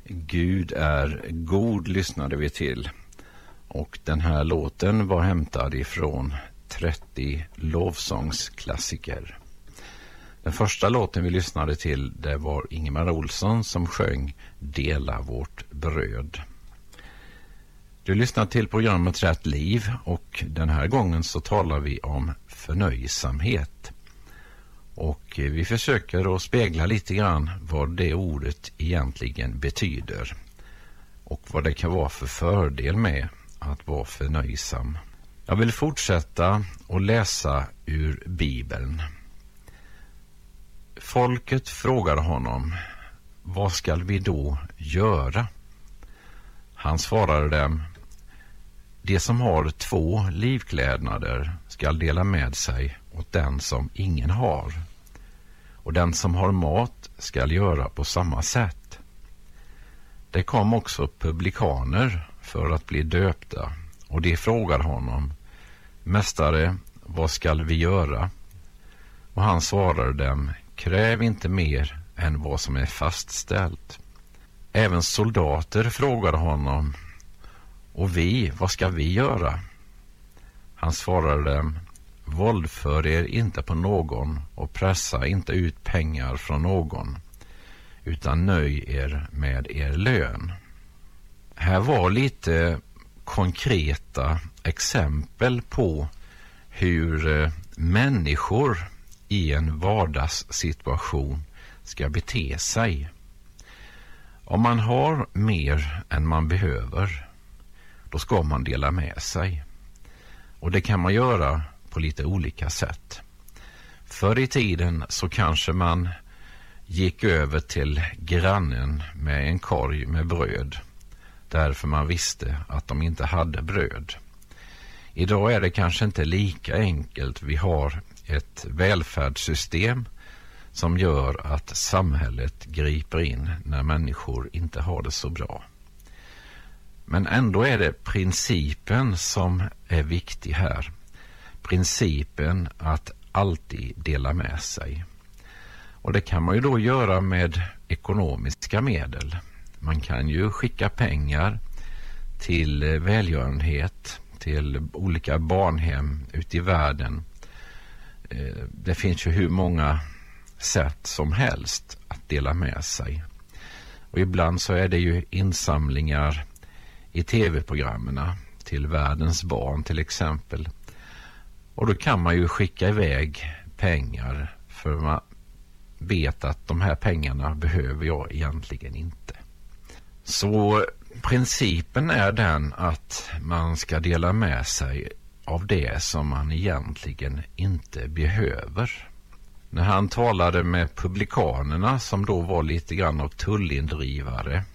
Gud är god lyssnade vi till. Och den här låten var hämtad ifrån 30 lovsångsklassiker. Den första låten vi lyssnade till, det var Ingemar Olsson som sjöng Dela vårt bröd. Du lyssnar till programmet Rätt liv och den här gången så talar vi om förnöjsamhet. Och vi försöker att spegla lite grann vad det ordet egentligen betyder och vad det kan vara för fördel med att vara förnöjsam. Jag vill fortsätta att läsa ur Bibeln. Folket frågade honom, vad ska vi då göra? Han svarade dem, de som har 2 livklädnader ska dela med sig åt den som ingen har. Och den som har mat ska göra på samma sätt. Det kom också publikaner för att bli döpta och de frågade honom, Mästare, vad ska vi göra? Och han svarade dem, kräv inte mer än vad som är fastställt. Även soldater frågade honom, och vad ska vi göra? Han svarade dem, våldför er inte på någon och pressa inte ut pengar från någon, utan nöj er med er lön. Här var lite konkreta exempel på hur människor i en vardagssituation ska bete sig. Om man har mer än man behöver, då ska man dela med sig. Och det kan man göra på lite olika sätt. Förr i tiden så kanske man gick över till grannen med en korg med bröd, därför man visste att de inte hade bröd. Idag är det kanske inte lika enkelt. Vi har ett välfärdssystem som gör att samhället griper in när människor inte har det så bra. Men ändå är det principen som är viktig här. Principen att alltid dela med sig. Och det kan man ju då göra med ekonomiska medel. Man kan ju skicka pengar till välgörenhet, till olika barnhem ute i världen. Det finns ju hur många sätt som helst att dela med sig. Och ibland så är det ju insamlingar i tv-programmen till världens barn till exempel. Och då kan man ju skicka iväg pengar för man vet att de här pengarna behöver jag egentligen inte. Så principen är den att man ska dela med sig av det som man egentligen inte behöver. När han talade med publikanerna som då var lite grann av tullindrivare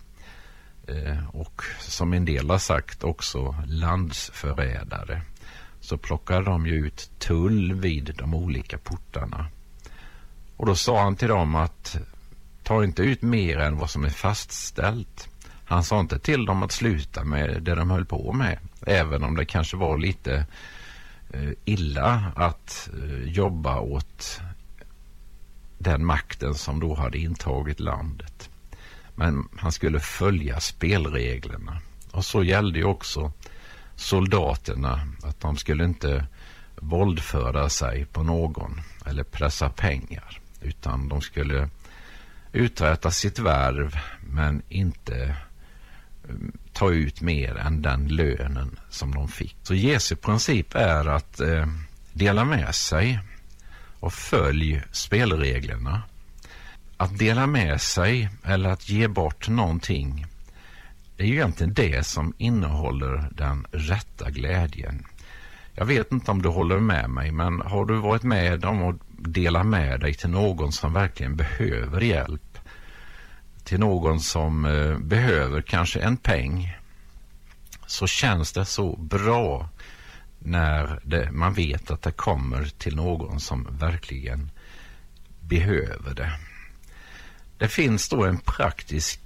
och som en del har sagt också landsförrädare, så plockade de ju ut tull vid de olika portarna. Och då sa han till dem att ta inte ut mer än vad som är fastställt. Han sa inte till dem att sluta med det de höll på med, även om det kanske var lite illa att jobba åt den makten som då hade intagit landet. Men han skulle följa spelreglerna. Och så gällde ju också soldaterna, att de skulle inte våldföra sig på någon eller pressa pengar, utan de skulle uträtta sitt värv men inte ta ut mer än den lönen som de fick. Så Jesu princip är att dela med sig och följ spelreglerna. Att dela med sig eller att ge bort någonting, det är ju egentligen det som innehåller den rätta glädjen. Jag vet inte om du håller med mig, men har du varit med om att dela med dig till någon som verkligen behöver hjälp, till någon som behöver kanske en peng, så känns det så bra när man vet att det kommer till någon som verkligen behöver det. Det finns då en praktisk